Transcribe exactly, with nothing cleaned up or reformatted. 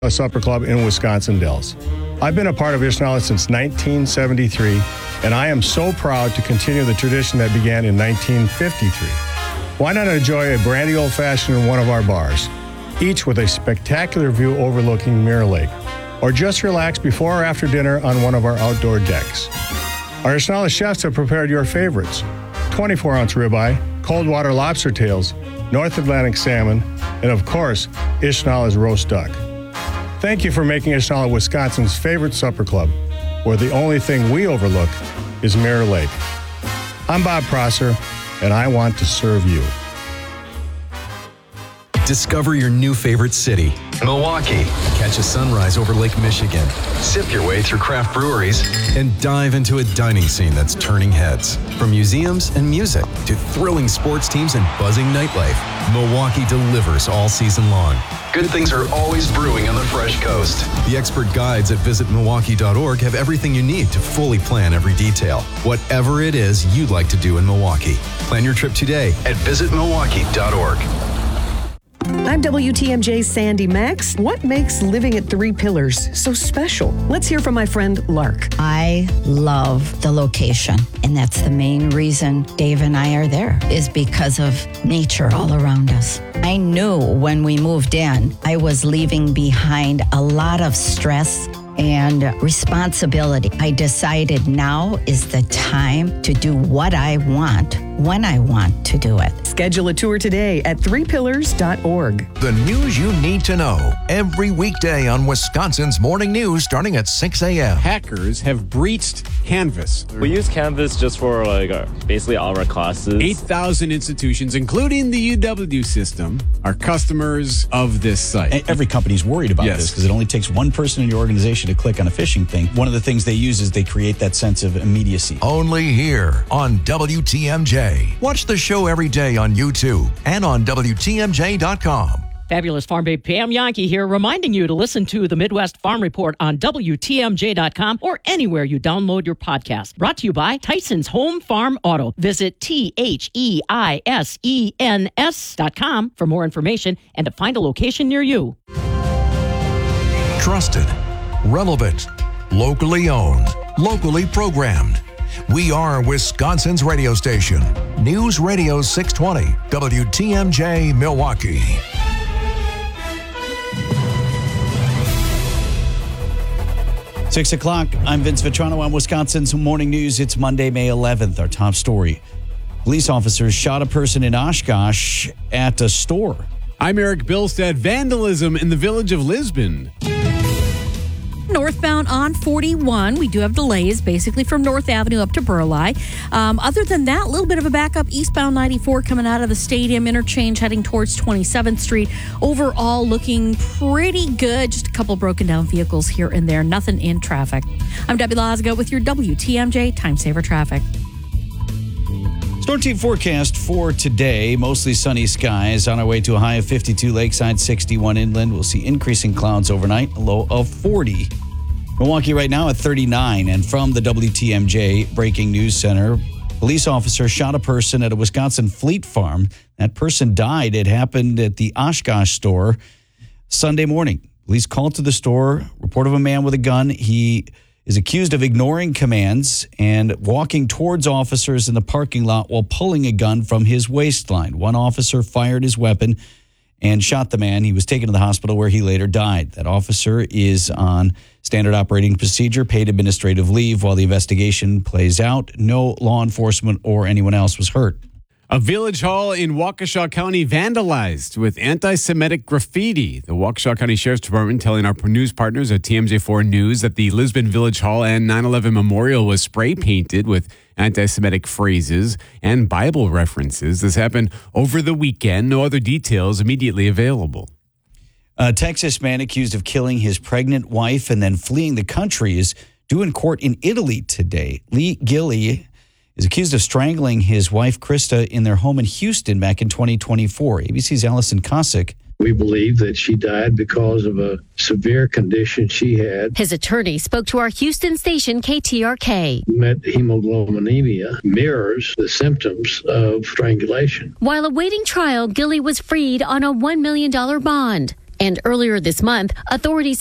Supper Club in Wisconsin Dells. I've been a part of Ishnala since nineteen seventy-three, and I am so proud to continue the tradition that began in nineteen fifty-three. Why not enjoy a brandy old-fashioned in one of our bars, each with a spectacular view overlooking Mirror Lake, or just relax before or after dinner on one of our outdoor decks. Our Ishnala chefs have prepared your favorites: twenty-four ounce ribeye, cold water lobster tails, North Atlantic salmon, and of course, Ishnala's roast duck. Thank you for making Ishnala Wisconsin's favorite supper club, where the only thing we overlook is Mirror Lake. I'm Bob Prosser, and I want to serve you. Discover your new favorite city, Milwaukee. Catch a sunrise over Lake Michigan. Sip your way through craft breweries and dive into a dining scene that's turning heads. From museums and music to thrilling sports teams and buzzing nightlife, Milwaukee delivers all season long. Good things are always brewing on the Fresh Coast. The expert guides at visit milwaukee dot org have everything you need to fully plan every detail. Whatever it is you'd like to do in Milwaukee. Plan your trip today at visit milwaukee dot org. I'm W T M J's Sandy Max. What makes living at Three Pillars so special? Let's hear from my friend Lark. I love the location, and that's the main reason Dave and I are there, is because of nature all around us. I knew when we moved in, I was leaving behind a lot of stress and responsibility. I decided now is the time to do what I want when I want to do it. Schedule a tour today at three pillars dot org. The news you need to know every weekday on Wisconsin's Morning News starting at six a.m. Hackers have breached Canvas. We use Canvas just for like our, basically all our classes. eight thousand institutions, including the U W system, are customers of this site. Every company's worried about yes. this because it only takes one person in your organization to click on a phishing thing. One of the things they use is they create that sense of immediacy. Only here on W T M J. Watch the show every day on YouTube and on W T M J dot com. Fabulous Farm Babe Pam Yankee here, reminding you to listen to the Midwest Farm Report on W T M J dot com or anywhere you download your podcast. Brought to you by Tyson's Home Farm Auto. Visit T H E I S E N S dot com for more information and to find a location near you. Trusted, relevant, locally owned, locally programmed. We are Wisconsin's radio station. News Radio six twenty, W T M J, Milwaukee. Six o'clock. I'm Vince Vitrano on Wisconsin's Morning News. It's Monday, May eleventh. Our top story. Police officers shot a person in Oshkosh at a store. I'm Eric Bilstead. Vandalism in the village of Lisbon. Northbound on forty-one. We do have delays basically from North Avenue up to Burleigh. Um, other than that, a little bit of a backup eastbound ninety-four coming out of the stadium interchange heading towards twenty-seventh Street. Overall looking pretty good. Just a couple broken down vehicles here and there. Nothing in traffic. I'm Debbie Lazago with your W T M J Time Saver Traffic. Storm team forecast for today, mostly sunny skies. On our way to a high of fifty-two lakeside, sixty-one inland. We'll see increasing clouds overnight, a low of forty. Milwaukee right now at thirty-nine. And from the W T M J Breaking News Center, police officer shot a person at a Wisconsin Fleet Farm. That person died. It happened at the Oshkosh store Sunday morning. Police called to the store, report of a man with a gun. He is accused of ignoring commands and walking towards officers in the parking lot while pulling a gun from his waistline. One officer fired his weapon and shot the man. He was taken to the hospital where he later died. That officer is on standard operating procedure, paid administrative leave while the investigation plays out. No law enforcement or anyone else was hurt. A village hall in Waukesha County vandalized with anti-Semitic graffiti. The Waukesha County Sheriff's Department telling our news partners at T M J four News that the Lisbon Village Hall and nine eleven Memorial was spray painted with anti-Semitic phrases and Bible references. This happened over the weekend. No other details immediately available. A Texas man accused of killing his pregnant wife and then fleeing the country is due in court in Italy today. Lee Gilly is accused of strangling his wife, Krista, in their home in Houston back in twenty twenty-four. A B C's Allison Cossack. We believe that she died because of a severe condition she had. His attorney spoke to our Houston station, K T R K. Methemoglobinemia mirrors the symptoms of strangulation. While awaiting trial, Gilly was freed on a one million dollars bond. And earlier this month, authorities